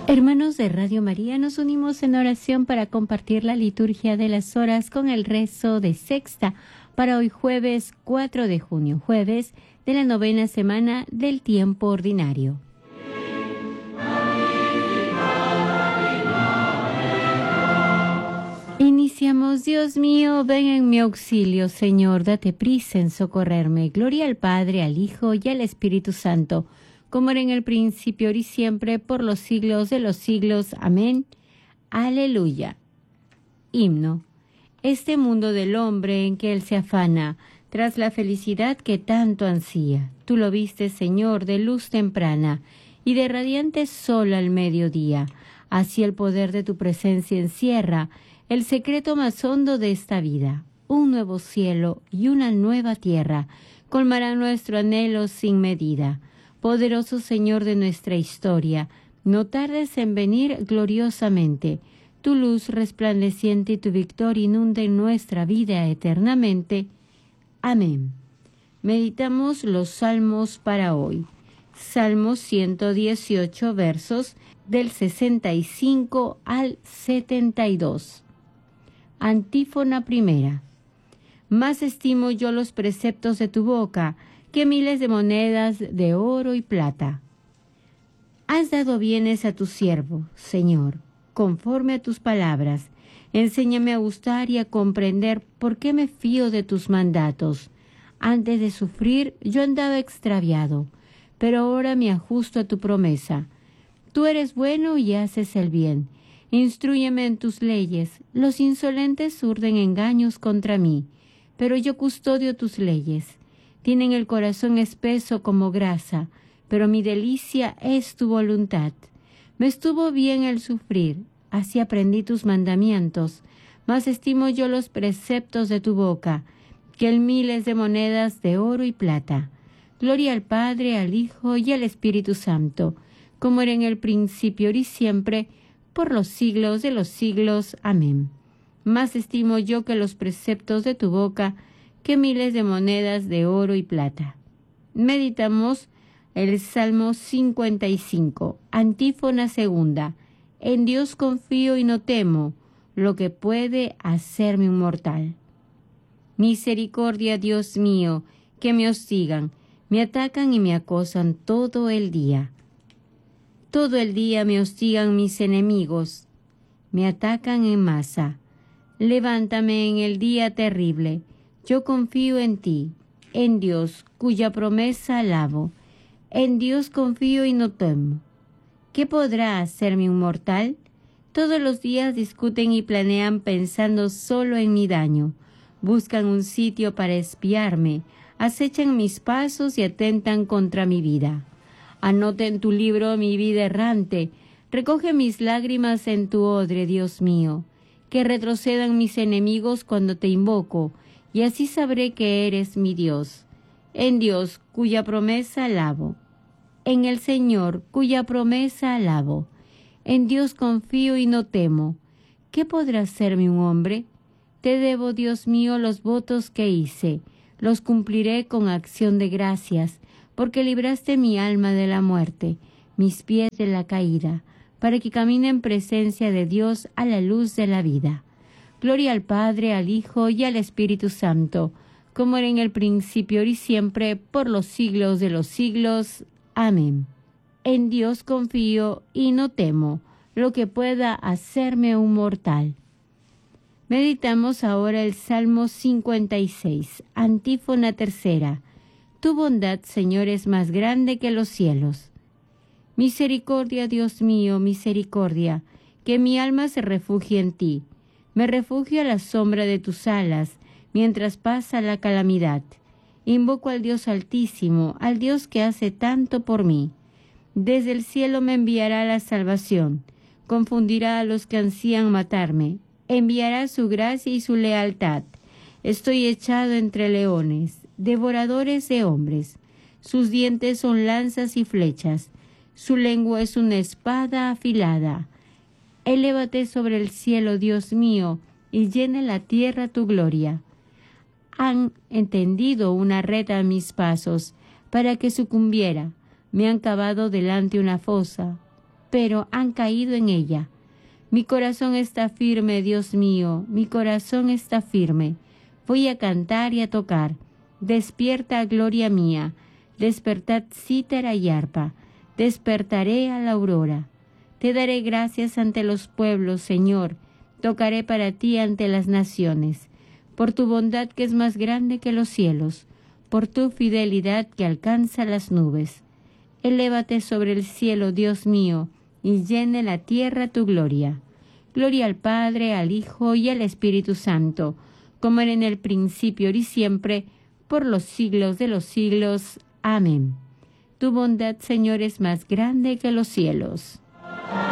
Hermanos de Radio María, nos unimos en oración para compartir la liturgia de las horas con el rezo de sexta para hoy jueves 4 de junio, jueves de la novena semana del tiempo ordinario. Iniciamos. Dios mío, ven en mi auxilio, Señor, date prisa en socorrerme. Gloria al Padre, al Hijo y al Espíritu Santo, como era en el principio, ahora y siempre, por los siglos de los siglos. Amén. Aleluya. Himno. Este mundo del hombre en que él se afana, tras la felicidad que tanto ansía, tú lo viste, Señor, de luz temprana y de radiante sol al mediodía. Así el poder de tu presencia encierra el secreto más hondo de esta vida. Un nuevo cielo y una nueva tierra colmarán nuestro anhelo sin medida. Poderoso Señor de nuestra historia, no tardes en venir gloriosamente. Tu luz resplandeciente y tu victoria inunden nuestra vida eternamente. Amén. Meditamos los salmos para hoy. Salmo 118, versos del 65 al 72. Antífona primera. Más estimo yo los preceptos de tu boca que miles de monedas de oro y plata. Has dado bienes a tu siervo, Señor, conforme a tus palabras. Enséñame a gustar y a comprender por qué me fío de tus mandatos. Antes de sufrir yo andaba extraviado, pero ahora me ajusto a tu promesa. Tú eres bueno y haces el bien. Instrúyeme en tus leyes. Los insolentes urden engaños contra mí, pero yo custodio tus leyes. Tienen el corazón espeso como grasa, pero mi delicia es tu voluntad. Me estuvo bien el sufrir, así aprendí tus mandamientos. Más estimo yo los preceptos de tu boca, que el miles de monedas de oro y plata. Gloria al Padre, al Hijo y al Espíritu Santo, como era en el principio, ahora y siempre, por los siglos de los siglos. Amén. Más estimo yo que los preceptos de tu boca, que miles de monedas de oro y plata. Meditamos el Salmo 55, antífona segunda. En Dios confío y no temo lo que puede hacerme un mortal. Misericordia, Dios mío, que me hostigan, me atacan y me acosan todo el día. Todo el día me hostigan mis enemigos, me atacan en masa. Levántame en el día terrible. Yo confío en ti, en Dios, cuya promesa alabo. En Dios confío y no temo. ¿Qué podrá hacerme un mortal? Todos los días discuten y planean pensando solo en mi daño. Buscan un sitio para espiarme, acechan mis pasos y atentan contra mi vida. Anota en tu libro mi vida errante, recoge mis lágrimas en tu odre, Dios mío. Que retrocedan mis enemigos cuando te invoco, y así sabré que eres mi Dios. En Dios, cuya promesa alabo. En el Señor, cuya promesa alabo. En Dios confío y no temo. ¿Qué podrá hacerme un hombre? Te debo, Dios mío, los votos que hice. Los cumpliré con acción de gracias, porque libraste mi alma de la muerte, mis pies de la caída, para que camine en presencia de Dios a la luz de la vida. Gloria al Padre, al Hijo y al Espíritu Santo, como era en el principio, ahora y siempre, por los siglos de los siglos. Amén. En Dios confío y no temo lo que pueda hacerme un mortal. Meditamos ahora el Salmo 56, antífona tercera. Tu bondad, Señor, es más grande que los cielos. Misericordia, Dios mío, misericordia, que mi alma se refugie en ti. Me refugio a la sombra de tus alas, mientras pasa la calamidad. Invoco al Dios Altísimo, al Dios que hace tanto por mí. Desde el cielo me enviará la salvación, confundirá a los que ansían matarme, enviará su gracia y su lealtad. Estoy echado entre leones, devoradores de hombres. Sus dientes son lanzas y flechas, su lengua es una espada afilada. Elévate sobre el cielo, Dios mío, y llena la tierra tu gloria. Han entendido una red a mis pasos, para que sucumbiera. Me han cavado delante una fosa. pero han caído en ella. Mi corazón está firme, Dios mío, mi corazón está firme. Voy a cantar y a tocar. Despierta, gloria mía, despertad cítara y arpa. Despertaré a la aurora. Te daré gracias ante los pueblos, Señor. Tocaré para ti ante las naciones. Por tu bondad que es más grande que los cielos, por tu fidelidad que alcanza las nubes. Elévate sobre el cielo, Dios mío, y llene la tierra tu gloria. Gloria al Padre, al Hijo y al Espíritu Santo, como era en el principio, ahora y siempre, por los siglos de los siglos. Amén. Tu bondad, Señor, es más grande que los cielos.